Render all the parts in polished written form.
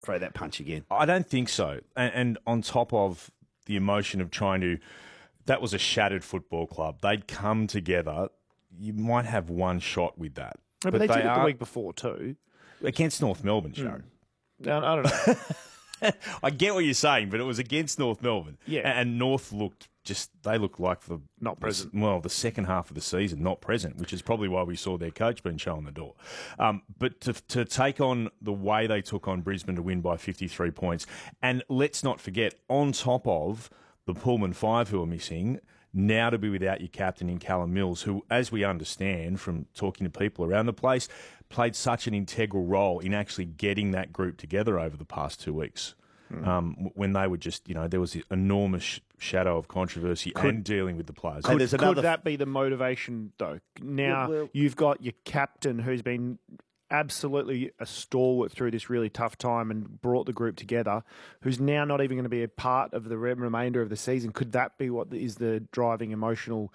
throw that punch again. I don't think so. And on top of the emotion of trying to... That was a shattered football club. They'd come together. You might have one shot with that. But they did it the week before too. Against North Melbourne, Sharon. No, I don't know. I get what you're saying, but it was against North Melbourne. Yeah. And North looked they looked like not present. The second half of the season, not present, which is probably why we saw their coach being shown the door. But to take on the way they took on Brisbane to win by 53 points, and let's not forget, on top of the Pullman Five who are missing, now to be without your captain in Callum Mills, who, as we understand from talking to people around the place, played such an integral role in actually getting that group together over the past 2 weeks. When they were just, there was this enormous shadow of controversy and dealing with the players. Could that be the motivation, though? Now you've got your captain who's been absolutely a stalwart through this really tough time and brought the group together, who's now not even going to be a part of the remainder of the season. Could that be what is the driving emotional,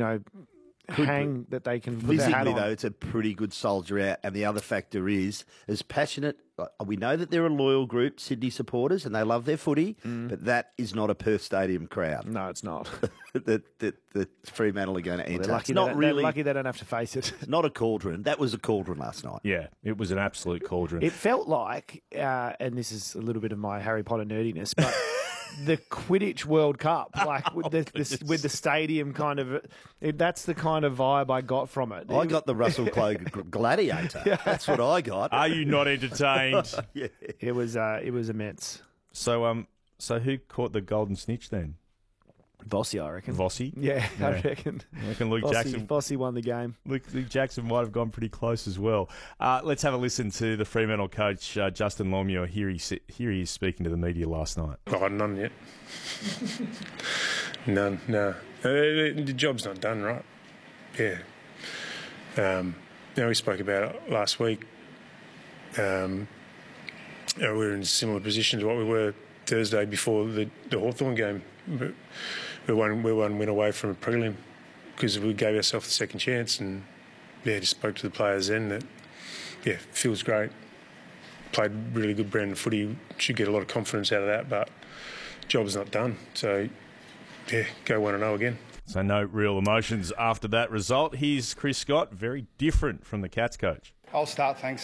hang that they can put their hat on? Physically, though, it's a pretty good soldier out. And the other factor is, as passionate, we know that they're a loyal group, Sydney supporters, and they love their footy, but that is not a Perth Stadium crowd. No, it's not. that Fremantle are going to enter. They're lucky they don't have to face it. It's not a cauldron. That was a cauldron last night. Yeah, it was an absolute cauldron. It felt like, and this is a little bit of my Harry Potter nerdiness, but the Quidditch World Cup, like with the stadium kind of, that's the kind of vibe I got from it. I got the Russell Crowe Gladiator. Yeah. That's what I got. Are you not entertained? Yeah. It was immense. So who caught the golden snitch then? Vossi, I reckon. Vossi? Yeah, I reckon. I reckon Luke Jackson. Vossi won the game. Luke Jackson might have gone pretty close as well. Let's have a listen to the Fremantle coach, Justin Longmuir. Here he is speaking to the media last night. Oh, none yet. None, no. The job's not done, right? Yeah. We spoke about it last week. We were in a similar position to what we were Thursday before the Hawthorn game. We're one win away from a prelim because we gave ourselves the second chance, and just spoke to the players then that feels great. Played really good brand of footy, should get a lot of confidence out of that, but job's not done. So go 1-0 again. So no real emotions after that result. Here's Chris Scott, very different from the Cats coach. I'll start, thanks.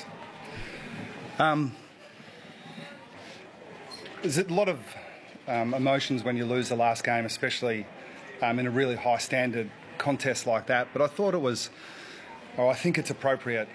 There's a lot of emotions when you lose the last game, especially in a really high standard contest like that. But I thought I think it's appropriate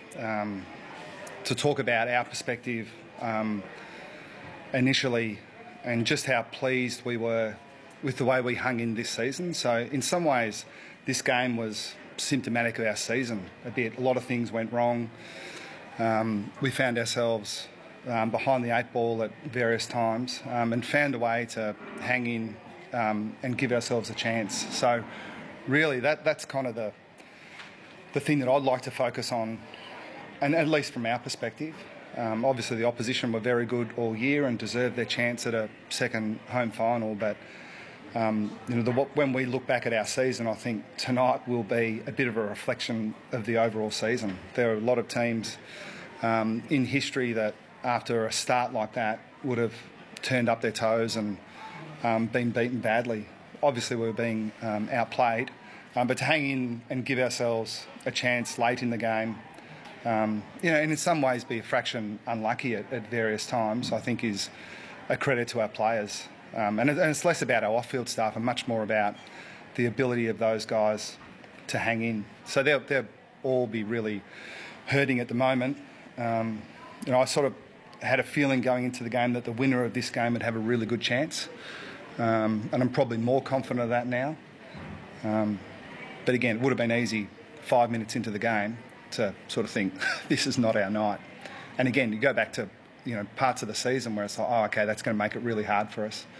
to talk about our perspective initially and just how pleased we were with the way we hung in this season. So in some ways, this game was symptomatic of our season a bit. A lot of things went wrong. We found ourselves behind the eight ball at various times and found a way to hang in and give ourselves a chance. So really that's kind of the thing that I'd like to focus on, and at least from our perspective. Obviously the opposition were very good all year and deserved their chance at a second home final, but when we look back at our season, I think tonight will be a bit of a reflection of the overall season. There are a lot of teams in history that after a start like that would have turned up their toes and been beaten badly. Obviously we were being outplayed, but to hang in and give ourselves a chance late in the game, and in some ways be a fraction unlucky at various times, I think is a credit to our players. And it's less about our off-field staff and much more about the ability of those guys to hang in. So they'll all be really hurting at the moment. I sort of had a feeling going into the game that the winner of this game would have a really good chance. And I'm probably more confident of that now. But again, it would have been easy 5 minutes into the game to sort of think, this is not our night. And again, you go back to parts of the season where it's like, oh, okay, that's going to make it really hard for us.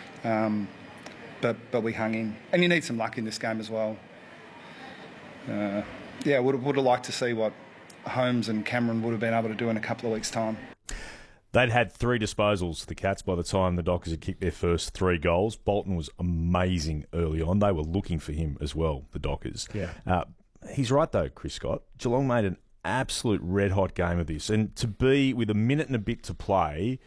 But we hung in. And you need some luck in this game as well. Would have liked to see what Holmes and Cameron would have been able to do in a couple of weeks' time. They'd had 3 disposals, the Cats, by the time the Dockers had kicked their first 3 goals. Bolton was amazing early on. They were looking for him as well, the Dockers. Yeah. He's right, though, Chris Scott. Geelong made an absolute red-hot game of this. And to be with a minute and a bit to play